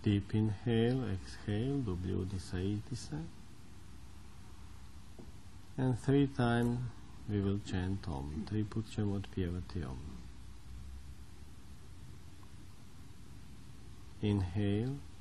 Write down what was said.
Deep inhale, exhale, W Nisayitisa. And 3 times we will chant Om. Triputcham Utpyavati Om. Inhale.